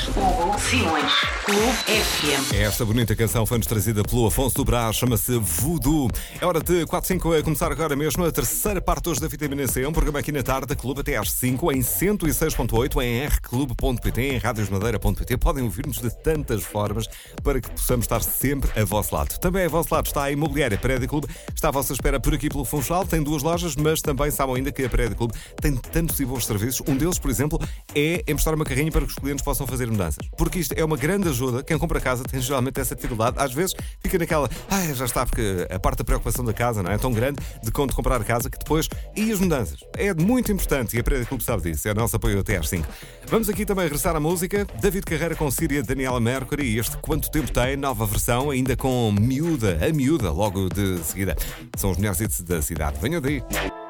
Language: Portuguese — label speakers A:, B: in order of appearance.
A: Hugo Simões. Clube FM.
B: Esta bonita canção foi-nos trazida pelo Afonso do Brás, chama-se Voodoo. É hora de 4-5 a começar agora mesmo a terceira parte hoje da Vitamina C, um programa aqui na tarde da Clube até às 5 em 106.8, em rclube.pt, em radiosmadeira.pt. Podem ouvir-nos de tantas formas para que possamos estar sempre a vosso lado. Também a vosso lado está a Imobiliária Prédio Clube, está à vossa espera por aqui pelo Funchal, tem 2 lojas, mas também sabem ainda que a Prédio Clube tem tantos e bons serviços. Um deles, por exemplo, é emprestar uma carrinha para que os clientes possam fazer mudanças. Porque isto é uma grande ajuda. Quem compra casa tem geralmente essa dificuldade. Às vezes fica naquela, já está, porque a parte da preocupação da casa não é tão grande de quando comprar casa que depois, e as mudanças? É muito importante e a Prédio Clube sabe disso. É o nosso apoio até às 5. Vamos aqui também regressar à música. David Carreira com Síria, Daniela Mercury e este Quanto Tempo Tem, nova versão, ainda com a miúda, logo de seguida. São os melhores hits da cidade. Venham daí.